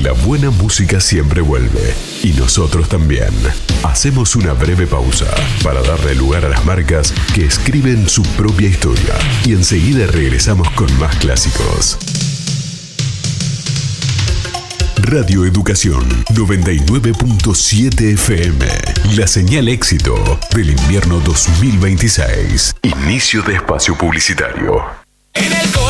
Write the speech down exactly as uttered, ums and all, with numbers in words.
La buena música siempre vuelve, y nosotros también. Hacemos una breve pausa para darle lugar a las marcas que escriben su propia historia, y enseguida regresamos con más clásicos. Radio Educación noventa y nueve punto siete F M. La señal éxito del invierno dos mil veintiséis. Inicio de espacio publicitario. En el